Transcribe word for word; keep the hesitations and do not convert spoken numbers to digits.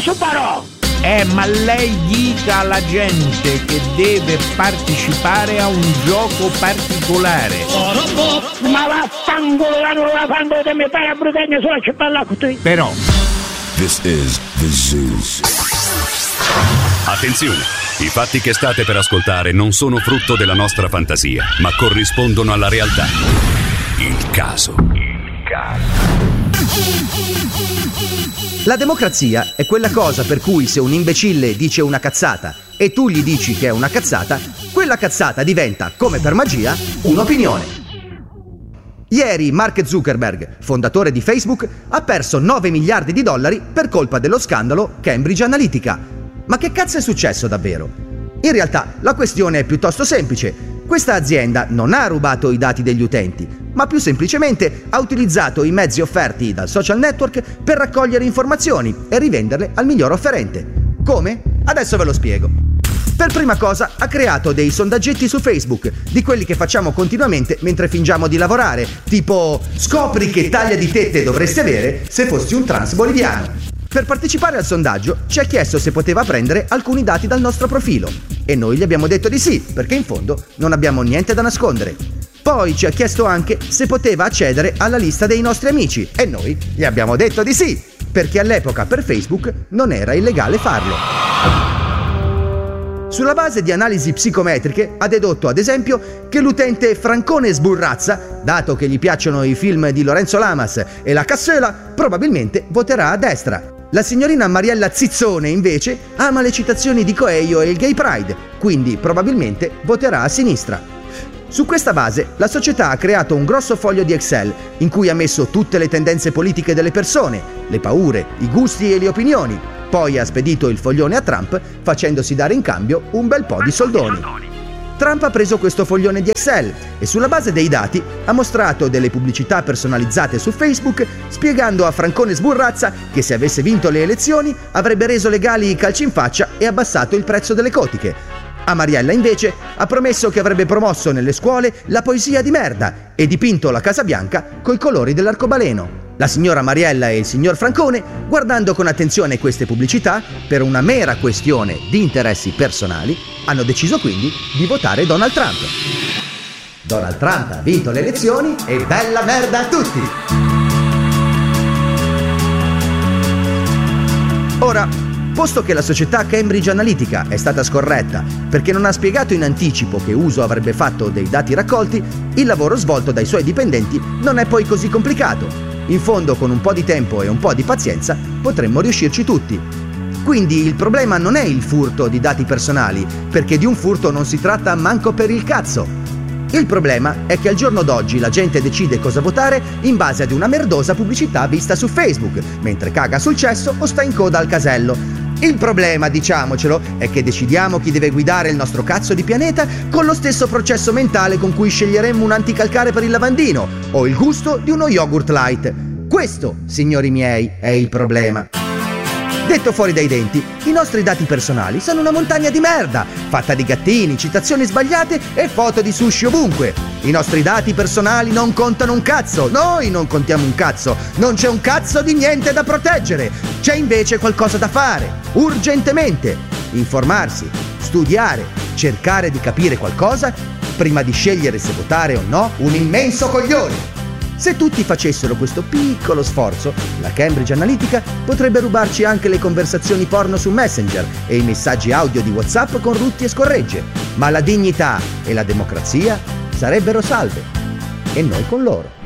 superò! Eh, ma lei dica alla gente che deve partecipare a un gioco particolare. Ma vaffanculo, la non la fanno di me fare a brutagna sulla cippella così. Però This is the Zoo. Attenzione! I fatti che state per ascoltare non sono frutto della nostra fantasia, ma corrispondono alla realtà. Il caso. Il caso. La democrazia è quella cosa per cui se un imbecille dice una cazzata e tu gli dici che è una cazzata, quella cazzata diventa, come per magia, un'opinione. Ieri Mark Zuckerberg, fondatore di Facebook, ha perso nove miliardi di dollari per colpa dello scandalo Cambridge Analytica. Ma che cazzo è successo davvero? In realtà la questione è piuttosto semplice. Questa azienda non ha rubato i dati degli utenti, ma più semplicemente ha utilizzato i mezzi offerti dal social network per raccogliere informazioni e rivenderle al miglior offerente. Come? Adesso ve lo spiego. Per prima cosa ha creato dei sondaggetti su Facebook, di quelli che facciamo continuamente mentre fingiamo di lavorare, tipo scopri che taglia di tette dovresti avere se fossi un trans boliviano. Per partecipare al sondaggio ci ha chiesto se poteva prendere alcuni dati dal nostro profilo e noi gli abbiamo detto di sì, perché in fondo non abbiamo niente da nascondere. Poi ci ha chiesto anche se poteva accedere alla lista dei nostri amici e noi gli abbiamo detto di sì, perché all'epoca per Facebook non era illegale farlo. Sulla base di analisi psicometriche ha dedotto ad esempio che l'utente Francone Sburrazza, dato che gli piacciono i film di Lorenzo Lamas e la Cassola, probabilmente voterà a destra. La signorina Mariella Zizzone invece ama le citazioni di Coelho e il Gay Pride, quindi probabilmente voterà a sinistra. Su questa base la società ha creato un grosso foglio di Excel in cui ha messo tutte le tendenze politiche delle persone, le paure, i gusti e le opinioni. Poi ha spedito il foglione a Trump facendosi dare in cambio un bel po' di soldoni. Trump ha preso questo foglione di Excel e sulla base dei dati ha mostrato delle pubblicità personalizzate su Facebook spiegando a Francone Sburrazza che se avesse vinto le elezioni avrebbe reso legali i calci in faccia e abbassato il prezzo delle cotiche. A Mariella invece ha promesso che avrebbe promosso nelle scuole la poesia di merda e dipinto la Casa Bianca coi colori dell'arcobaleno. La signora Mariella e il signor Francone, guardando con attenzione queste pubblicità, per una mera questione di interessi personali, hanno deciso quindi di votare Donald Trump. Donald Trump ha vinto le elezioni e bella merda a tutti! Ora, posto che la società Cambridge Analytica è stata scorretta perché non ha spiegato in anticipo che uso avrebbe fatto dei dati raccolti, il lavoro svolto dai suoi dipendenti non è poi così complicato. In fondo, con un po' di tempo e un po' di pazienza, potremmo riuscirci tutti. Quindi il problema non è il furto di dati personali, perché di un furto non si tratta manco per il cazzo. Il problema è che al giorno d'oggi la gente decide cosa votare in base ad una merdosa pubblicità vista su Facebook, mentre caga sul cesso o sta in coda al casello. Il problema, diciamocelo, è che decidiamo chi deve guidare il nostro cazzo di pianeta con lo stesso processo mentale con cui sceglieremmo un anticalcare per il lavandino o il gusto di uno yogurt light. Questo, signori miei, è il problema. Detto fuori dai denti, i nostri dati personali sono una montagna di merda, fatta di gattini, citazioni sbagliate e foto di sushi ovunque. I nostri dati personali non contano un cazzo, noi non contiamo un cazzo, non c'è un cazzo di niente da proteggere. C'è invece qualcosa da fare, urgentemente. Informarsi, studiare, cercare di capire qualcosa prima di scegliere se votare o no un immenso coglione. Se tutti facessero questo piccolo sforzo, la Cambridge Analytica potrebbe rubarci anche le conversazioni porno su Messenger e i messaggi audio di WhatsApp con rutti e scorregge, ma la dignità e la democrazia sarebbero salve, e noi con loro.